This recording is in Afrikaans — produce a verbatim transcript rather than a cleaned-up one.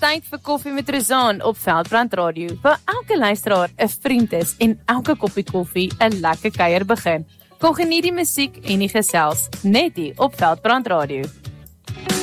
tyd vir koffie met Rizaan op Veldbrand Radio, waar elke luisteraar 'n vriend is en elke koppie koffie 'n lekker kuier begin. Kom geniet die musiek en die gesels, net hier op Veldbrand Radio.